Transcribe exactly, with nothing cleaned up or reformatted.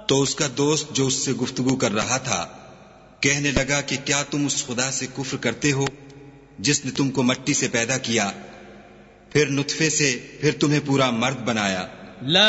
तो उसका दोस्त जो उससे गुफ्तगू कर रहा था कहने लगा कि क्या तुम उस खुदा से कुफ्र करते हो जिसने तुमको मट्टी से पैदा किया, फिर नुत्फे से, फिर तुम्हें पूरा मर्द बनाया।